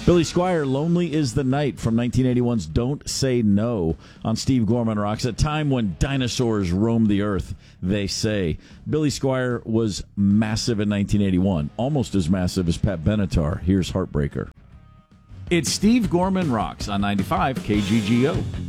Billy Squier, Lonely is the Night from 1981's Don't Say No on Steve Gorman Rocks. A time when dinosaurs roamed the earth, they say. Billy Squier was massive in 1981, almost as massive as Pat Benatar. Here's Heartbreaker. It's Steve Gorman Rocks on 95 KGGO.